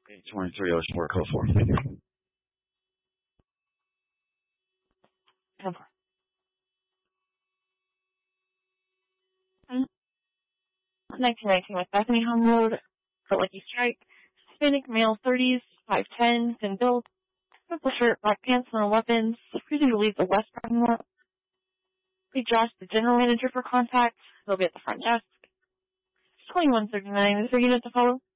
823 Ocean Work Code 4. Thank you. No. 1919 West Bethany Home Road, for Lucky Strike. Hispanic male, 30s, 5'10", thin build, purple shirt, black pants, no weapons. Please leave the west parking lot. Please Josh, the general manager, for contact. He'll be at the front desk. 2139, is there a unit to follow?